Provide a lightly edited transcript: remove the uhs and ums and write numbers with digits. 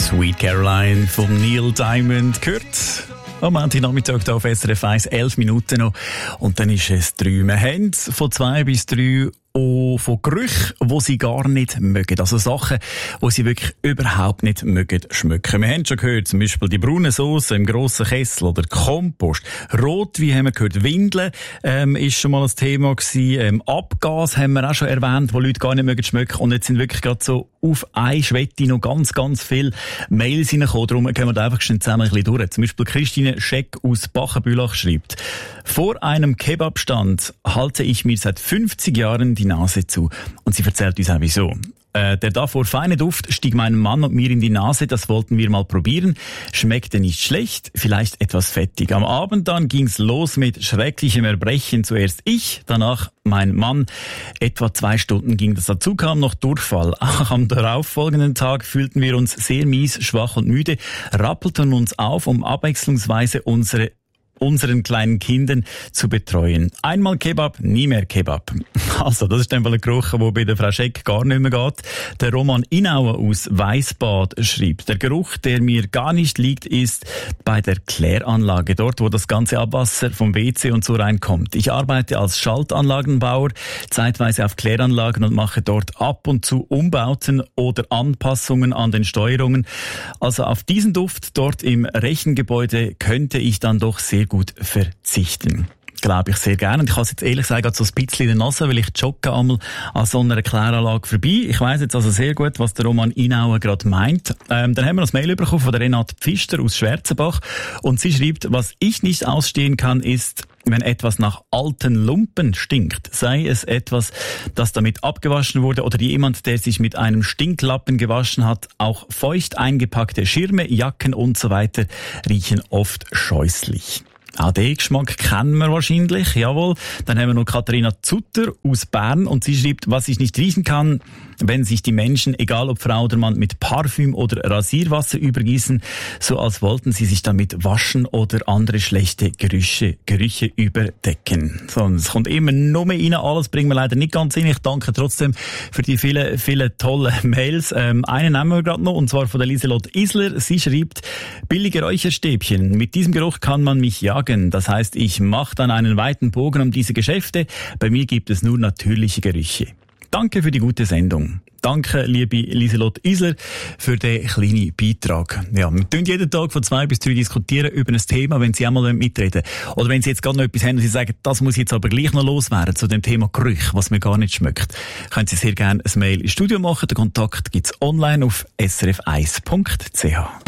Sweet Caroline von Neil Diamond gehört. Am Montagnachmittag hier auf SRF 1, 11 Minuten noch. Und dann ist es 3. Wir haben von 2 bis 3 von Gerüchen, die sie gar nicht mögen. Also Sachen, die sie wirklich überhaupt nicht mögen schmecken. Wir haben schon gehört, zum Beispiel die braune Sauce im grossen Kessel oder Kompost. Rotwein haben wir gehört, Windeln ist schon mal ein Thema gewesen. Abgas haben wir auch schon erwähnt, wo Leute gar nicht mögen schmecken. Und jetzt sind wirklich gerade so auf eine Schwette noch ganz, ganz viele Mails reingekommen. Darum gehen wir da einfach schon zusammen ein bisschen durch. Zum Beispiel Christine Scheck aus Bachenbülach schreibt: Vor einem Kebabstand halte ich mir seit 50 Jahren die Nase zu. Und sie erzählt uns auch wieso. Der davor feine Duft stieg meinem Mann und mir in die Nase, das wollten wir mal probieren. Schmeckte nicht schlecht, vielleicht etwas fettig. Am Abend dann ging's los mit schrecklichem Erbrechen. Zuerst ich, danach mein Mann. Etwa 2 Stunden ging das. Dazu kam noch Durchfall. Auch am darauffolgenden Tag fühlten wir uns sehr mies, schwach und müde, rappelten uns auf, um abwechslungsweise unseren kleinen Kindern zu betreuen. Einmal Kebab, nie mehr Kebab. Also, das ist einfach ein Geruch, der bei der Frau Scheck gar nicht mehr geht. Der Roman Inauer aus Weissbad schreibt: Der Geruch, der mir gar nicht liegt, ist bei der Kläranlage, dort, wo das ganze Abwasser vom WC und so reinkommt. Ich arbeite als Schaltanlagenbauer, zeitweise auf Kläranlagen und mache dort ab und zu Umbauten oder Anpassungen an den Steuerungen. Also auf diesen Duft dort im Rechengebäude könnte ich dann doch sehr gut verzichten. Glaube ich sehr gerne. Und ich habe jetzt ehrlich gesagt so ein bisschen in der Nase, weil ich jogge einmal an so einer Kläranlage vorbei. Ich weiss jetzt also sehr gut, was der Roman Inauer gerade meint. Dann haben wir noch ein Mail bekommen von der Renate Pfister aus Schwarzenbach. Und sie schreibt: Was ich nicht ausstehen kann, ist, wenn etwas nach alten Lumpen stinkt. Sei es etwas, das damit abgewaschen wurde oder jemand, der sich mit einem Stinklappen gewaschen hat. Auch feucht eingepackte Schirme, Jacken und so weiter riechen oft scheußlich. Auch den Geschmack kennen wir wahrscheinlich, jawohl. Dann haben wir noch Katharina Zutter aus Bern und sie schreibt: Was ich nicht riechen kann, wenn sich die Menschen, egal ob Frau oder Mann, mit Parfüm oder Rasierwasser übergießen, so als wollten sie sich damit waschen oder andere schlechte Gerüche überdecken. So, es kommt immer nur mehr rein, alles bringen wir leider nicht ganz hin. Ich danke trotzdem für die vielen, vielen tollen Mails. Einen nehmen wir gerade noch, und zwar von der Lieselotte Isler. Sie schreibt: Billige Räucherstäbchen, mit diesem Geruch kann man mich jagen. Das heißt, ich mache dann einen weiten Bogen um diese Geschäfte. Bei mir gibt es nur natürliche Gerüche. Danke für die gute Sendung. Danke, liebe Lieselotte Isler, für den kleinen Beitrag. Ja, wir tun jeden Tag von 2 bis 3 diskutieren über ein Thema, wenn Sie einmal mitreden wollen. Oder wenn Sie jetzt gerade noch etwas haben und Sie sagen, das muss jetzt aber gleich noch loswerden zu dem Thema Gerüche, was mir gar nicht schmeckt, können Sie sehr gerne ein Mail ins Studio machen. Den Kontakt gibt's online auf srf1.ch.